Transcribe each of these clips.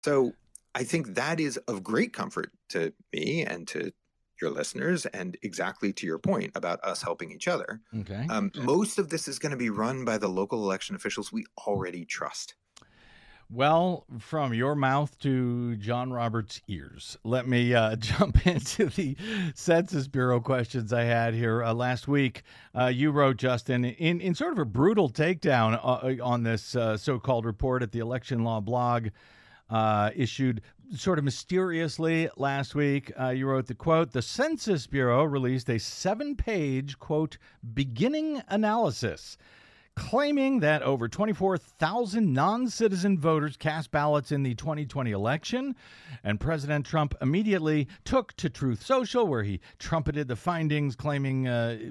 So I think that is of great comfort to me and to your listeners, and exactly to your point about us helping each other. Okay. Most of this is going to be run by the local election officials we already trust. Well, from your mouth to John Roberts' ears, let me jump into the Census Bureau questions I had here last week. You wrote, Justin, in sort of a brutal takedown on this so-called report at the Election Law blog issued sort of mysteriously last week. You wrote the quote, the Census Bureau released a 7-page, quote, beginning analysis claiming that over 24,000 non-citizen voters cast ballots in the 2020 election. And President Trump immediately took to Truth Social, where he trumpeted the findings, claiming,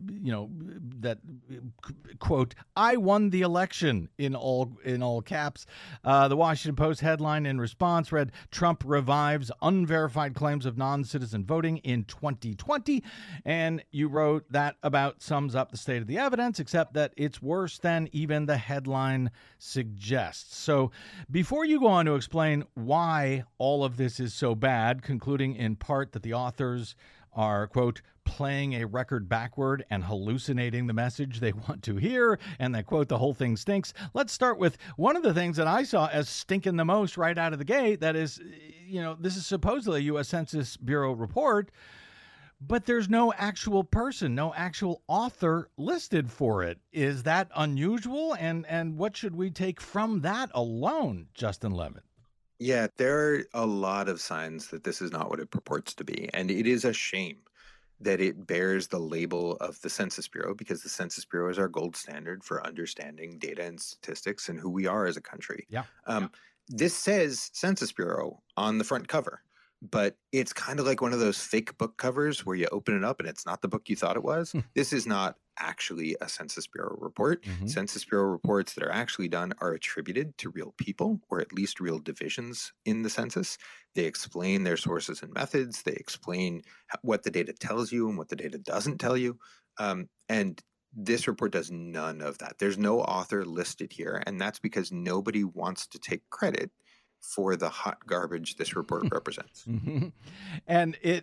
that, quote, I won the election, in all caps. The Washington Post headline in response read, Trump revives unverified claims of non-citizen voting in 2020. And you wrote that about sums up the state of the evidence, except that it's worse than even the headline suggests. So before you go on to explain why all of this is so bad, concluding in part that the authors are, quote, playing a record backward and hallucinating the message they want to hear, and that, quote, the whole thing stinks. Let's start with one of the things that I saw as stinking the most right out of the gate. That is, this is supposedly a U.S. Census Bureau report, but there's no actual person, no actual author listed for it. Is that unusual? And what should we take from that alone, Justin Levitt? Yeah, there are a lot of signs that this is not what it purports to be. And it is a shame that it bears the label of the Census Bureau, because the Census Bureau is our gold standard for understanding data and statistics and who we are as a country. Yeah. This says Census Bureau on the front cover, but it's kind of like one of those fake book covers where you open it up and it's not the book you thought it was. This is not actually a Census Bureau report. Mm-hmm. Census Bureau reports that are actually done are attributed to real people, or at least real divisions in the census. They explain their sources and methods. They explain what the data tells you and what the data doesn't tell you. And this report does none of that. There's no author listed here, and that's because nobody wants to take credit for the hot garbage this report represents. Mm-hmm. And it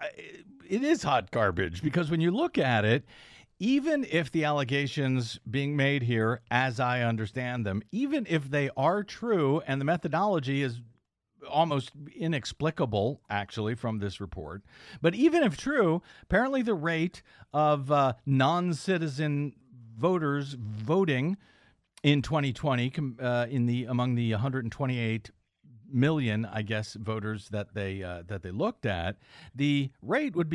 is hot garbage, because when you look at it, even if the allegations being made here, as I understand them, even if they are true and the methodology is almost inexplicable, actually, from this report, but even if true, apparently the rate of non-citizen voters voting in 2020 among the 128 million, I guess, voters that they looked at, the rate would be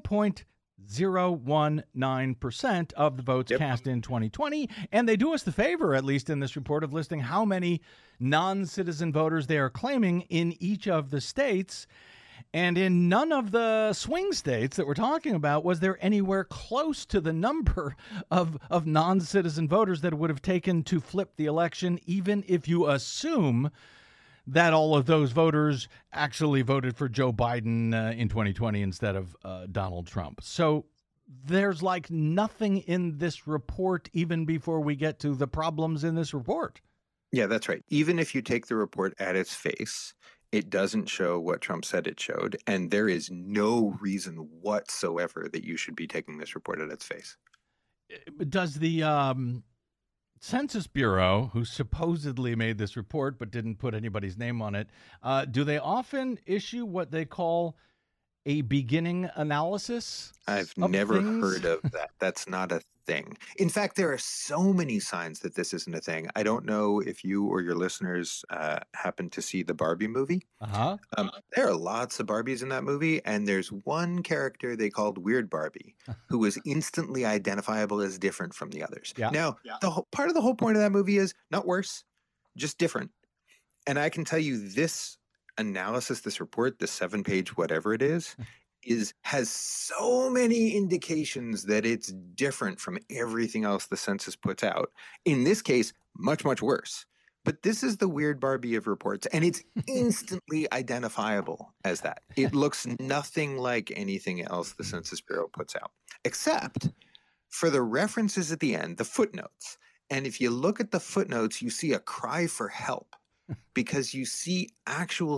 0.019% of the votes cast in 2020. And they do us the favor, at least in this report, of listing how many non-citizen voters they are claiming in each of the states. And in none of the swing states that we're talking about was there anywhere close to the number of non-citizen voters that it would have taken to flip the election, even if you assume that all of those voters actually voted for Joe Biden in 2020 instead of Donald Trump. So there's like nothing in this report, even before we get to the problems in this report. Yeah, that's right. Even if you take the report at its face, it doesn't show what Trump said it showed. And there is no reason whatsoever that you should be taking this report at its face. Does the Census Bureau, who supposedly made this report but didn't put anybody's name on it, do they often issue what they call a beginning analysis? I've never heard of that. That's not a thing. In fact, there are so many signs that this isn't a thing. I don't know if you or your listeners happen to see the Barbie movie. Uh-huh. There are lots of Barbies in that movie, and there's one character they called Weird Barbie who was instantly identifiable as different from the others. Yeah. Now, part of the whole point of that movie is not worse, just different. And I can tell you this analysis, this report, the 7-page whatever it is, has so many indications that it's different from everything else the census puts out. In this case, much, much worse. But this is the Weird Barbie of reports, and it's instantly identifiable as that. It looks nothing like anything else the Census Bureau puts out, except for the references at the end, the footnotes. And if you look at the footnotes, you see a cry for help. because you see actual